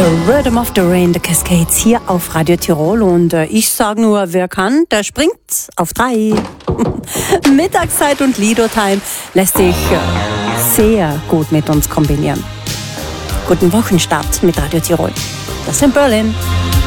Rhythm of the Rain, The Cascades hier auf Radio Tirol. Und ich sage nur, wer kann, der springt auf 3. Mittagszeit und Lido-Time lässt sich sehr gut mit uns kombinieren. Guten Wochenstart mit Radio Tirol. Das in Berlin.